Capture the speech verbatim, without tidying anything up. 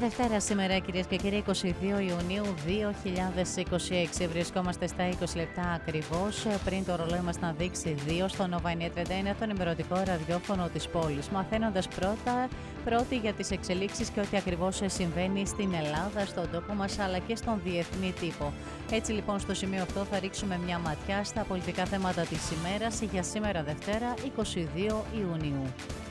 Δευτέρα σήμερα, κυρίες και κύριοι, είκοσι δύο Ιουνίου δύο χιλιάδες είκοσι έξι. Βρισκόμαστε στα είκοσι λεπτά ακριβώς πριν το ρολόι μας να δείξει δύο στο Nova εννιακόσια τριάντα ένα, τον ημερωτικό ραδιόφωνο της πόλης. Μαθαίνοντας πρώτα, πρώτοι για τις εξελίξεις και ό,τι ακριβώς συμβαίνει στην Ελλάδα, στον τόπο μας αλλά και στον διεθνή τύπο. Έτσι λοιπόν, στο σημείο αυτό θα ρίξουμε μια ματιά στα πολιτικά θέματα της ημέρας για σήμερα Δευτέρα είκοσι δύο Ιουνίου.